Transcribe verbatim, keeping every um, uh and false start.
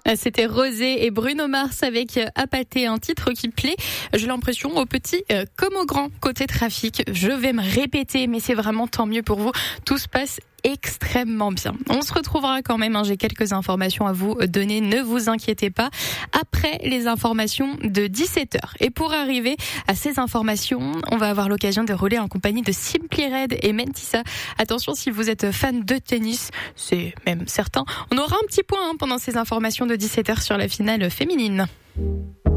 C'était Rosé et Bruno Mars avec Apathé, un titre qui plaît, j'ai l'impression, aux petits euh, comme aux grands. Côté trafic, je vais me répéter, mais c'est vraiment tant mieux pour vous. Tout se passe extrêmement bien. On se retrouvera quand même, hein, j'ai quelques informations à vous donner, ne vous inquiétez pas, après les informations de dix-sept heures. Et pour arriver à ces informations, on va avoir l'occasion de rouler en compagnie de Simply Red et Mentissa. Attention, si vous êtes fan de tennis, c'est même certain, on aura un petit point hein, pendant ces informations de dix-sept heures sur la finale féminine.